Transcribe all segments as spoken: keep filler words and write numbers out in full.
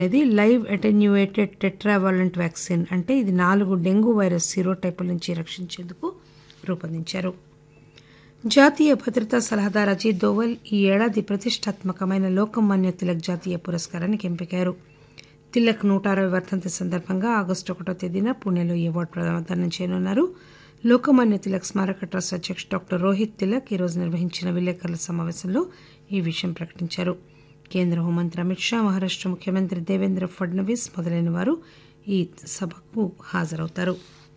ఇది live attenuated tetravalent vaccine అంటే ఇది నాలుగు డెంగూ వైరస్ సీరోటైపుల నుంచి రక్షించేందుకు రూపొందించారు. జాతీయ భద్రతా సలహాదారు అజిత్ దోవల్ ఈ ఏడాది ప్రతిష్టాత్మకమైన లోకమాన్య తిలక్ జాతీయ పురస్కారానికి ఎంపికయ్యారు. తిలక్ నూట అరవై వర్ధంతి సందర్భంగా ఆగస్టు ఒకటో తేదీన పుణెలో ఈ అవార్డు ప్రదానం చేయనున్నారు. లోకమాన్య తిలక్ స్మారక ట్రస్ట్ అధ్యక్షుడు డాక్టర్ రోహిత్ తిలక్ ఈరోజు నిర్వహించిన విలేకరుల సమావేశంలో ఈ విషయం ప్రకటించారు. కేంద్ర హోంమంత్రి అమిత్ షా, మహారాష్ట ముఖ్యమంత్రి దేవేంద్ర ఫడ్నవీస్ మొదలైన వారు ఈ సభకు హాజరవుతారు.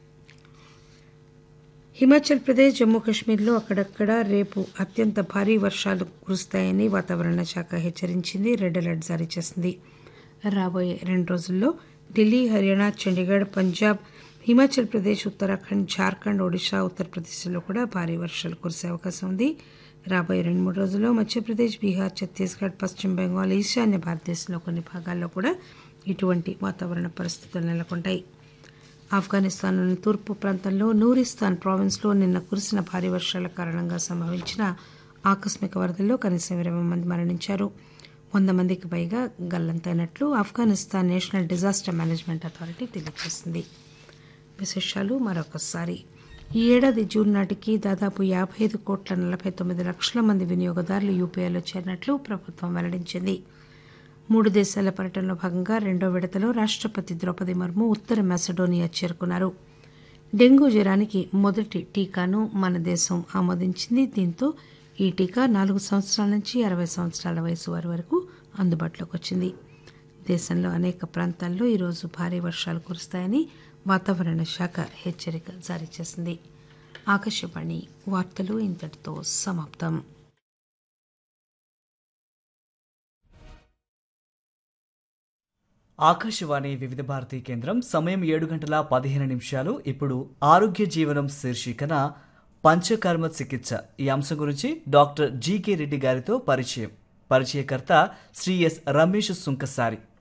హిమాచల్ ప్రదేశ్, జమ్మూ కశ్మీర్లో అక్కడక్కడ రేపు అత్యంత భారీ వర్షాలు కురుస్తాయని వాతావరణ శాఖ హెచ్చరించింది, రెడ్ అలర్ట్ జారీ చేసింది. రాబోయే రెండు రోజుల్లో ఢిల్లీ, హర్యానా, చండీగఢ్, పంజాబ్, హిమాచల్ ప్రదేశ్, ఉత్తరాఖండ్, జార్ఖండ్, ఒడిశా, ఉత్తరప్రదేశ్లో కూడా భారీ వర్షాలు కురిసే అవకాశం ఉంది. రాబోయే రెండు మూడు రోజుల్లో మధ్యప్రదేశ్, బీహార్, ఛత్తీస్గఢ్, పశ్చిమ బెంగాల్, ఈశాన్య భారతదేశంలో కొన్ని భాగాల్లో కూడా ఇటువంటి వాతావరణ పరిస్థితులు నెలకొంటాయి. ఆఫ్ఘనిస్తాన్లోని తూర్పు ప్రాంతంలో నూరిస్తాన్ ప్రావిన్స్లో నిన్న కురిసిన భారీ వర్షాల కారణంగా సంభవించిన ఆకస్మిక వరదల్లో కనీసం ఇరవై మంది మరణించారు. వంద మందికి పైగా గల్లంతైనట్లు Afghanistan national disaster management authority తెలియజేసింది. విశేషాలు మరొకసారి. ఈ ఏడాది జూన్ నాటికి దాదాపు యాభై ఐదు కోట్ల నలభై తొమ్మిది లక్షల మంది వినియోగదారులు యూపీఐలో చేరినట్లు ప్రభుత్వం వెల్లడించింది. మూడు దేశాల పర్యటనలో భాగంగా రెండో విడతలో రాష్టపతి ద్రౌపది ముర్ము ఉత్తర మెసడోనియా చేరుకున్నారు. డెంగూ జ్వరానికి మొదటి టీకాను మన దేశం ఆమోదించింది. దీంతో ఈ టీకా నాలుగు సంవత్సరాల నుంచి అరవై సంవత్సరాల వయసు వారి వరకు అందుబాటులోకి వచ్చింది. దేశంలో అనేక ప్రాంతాల్లో ఈరోజు భారీ వర్షాలు కురుస్తాయని వాతావరణ శాఖ హెచ్చరిక జారీ చేసింది. ఆకాశవాణి వార్తలు ఇంతటితో సమాప్తం. ఆకాశవాణి వివిధ భారతీ కేంద్రం సమయం ఏడు గంటల పదిహేను నిమిషాలు. ఇప్పుడు ఆరోగ్య జీవనం శీర్షికన పంచకర్మ చికిత్స ఈ అంశం గురించి డాక్టర్ జీకే రెడ్డి గారితో పరిచయం. పరిచయకర్త శ్రీ ఎస్ రమేష్ సుంకసారి.